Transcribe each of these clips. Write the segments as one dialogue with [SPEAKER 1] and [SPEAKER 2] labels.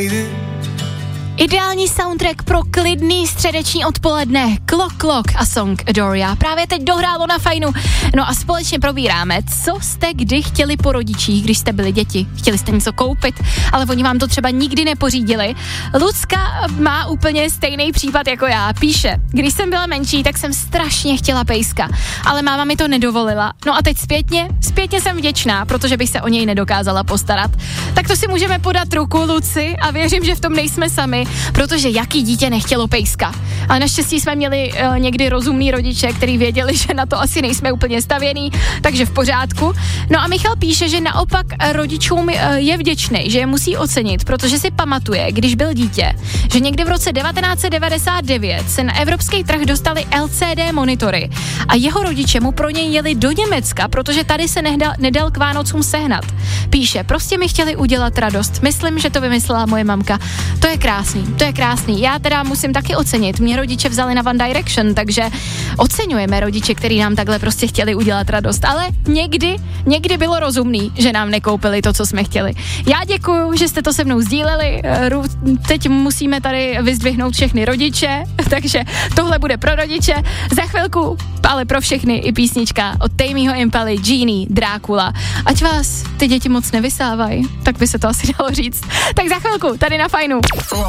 [SPEAKER 1] Ideální soundtrack pro klidný středeční odpoledne. Clock a song Adoria. Právě teď dohrálo na Fajnu. No a společně probíráme, co jste kdy chtěli po rodičích, když jste byli děti. Chtěli jste něco koupit, ale oni vám to třeba nikdy nepořídili. Lucka má úplně stejný případ jako já. Píše, když jsem byla menší, tak jsem strašně chtěla pejska, ale máma mi to nedovolila. No a teď zpětně jsem vděčná, protože bych se o něj nedokázala postarat. Tak to si můžeme podat ruku, Luci, a věřím, že v tom nejsme sami, protože jaký dítě nechtělo pejska. Ale naštěstí jsme měli někdy rozumný rodiče, který věděli, že na to asi nejsme úplně stavěný, takže v pořádku. No a Michal píše, že naopak rodičům je vděčný, že je musí ocenit, protože si pamatuje, když byl dítě, že někdy v roce 1999 se na evropský trh dostali LCD monitory a jeho rodiče mu pro něj jeli do Německa, protože tady se nedal k Vánocům sehnat. Píše, prostě mi chtěli udělat radost. Myslím, že to vymyslela moje mamka. To je krásný. Já teda musím taky ocenit. Mě rodiče vzali na One Direction, takže oceňujeme rodiče, který nám takhle prostě chtěli udělat radost. Ale někdy bylo rozumný, že nám nekoupili to, co jsme chtěli. Já děkuju, že jste to se mnou sdíleli. Teď musíme tady vyzdvihnout všechny rodiče, takže tohle bude pro rodiče. Za chvilku, ale pro všechny i písnička od Tamieho Impaly, Genie, Drácula. Ať vás ty děti moc nevysávají, tak by se to asi dalo říct. Tak za chvilku, tady na Fajnu.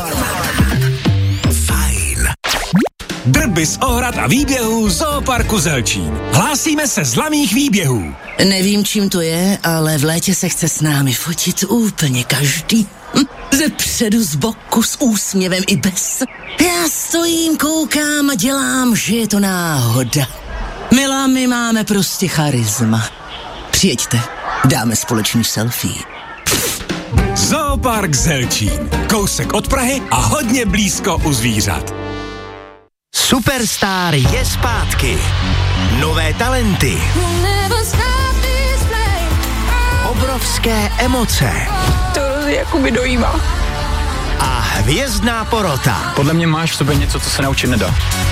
[SPEAKER 2] Fajn. Drby z Ohrad a výběhů Zooparku Zelčín. Hlásíme se z laných výběhů.
[SPEAKER 3] Nevím, čím to je, ale v létě se chce s námi fotit úplně každý. Ze předu, z boku, s úsměvem i bez. Já stojím, koukám a dělám, že je to náhoda. Milá, my máme prostě charisma. Přijeďte, dáme společný selfie.
[SPEAKER 2] Zoopark Zelčín. Kousek od Prahy a hodně blízko u zvířat.
[SPEAKER 4] Superstar je zpátky. Nové talenty. Obrovské emoce.
[SPEAKER 5] To jako by dojímá.
[SPEAKER 4] A hvězdná porota.
[SPEAKER 6] Podle mě máš v sobě něco, co se naučit nedá.